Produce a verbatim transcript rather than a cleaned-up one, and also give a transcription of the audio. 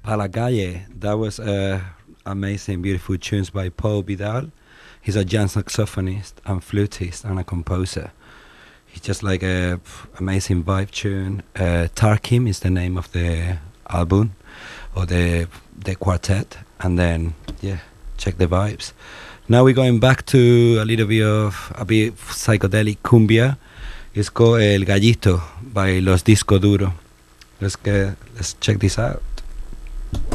Palagaye. That was uh, amazing, beautiful tunes by Paul Vidal. He's a jazz saxophonist and flutist and a composer. He's just like a pff, amazing vibe tune. Uh, Tarkim is the name of the album or the the quartet, and then yeah, check the vibes. Now we're going back to a little bit of a bit of psychedelic cumbia. It's called El Gallito by Los Disco Duro. Let's get let's check this out.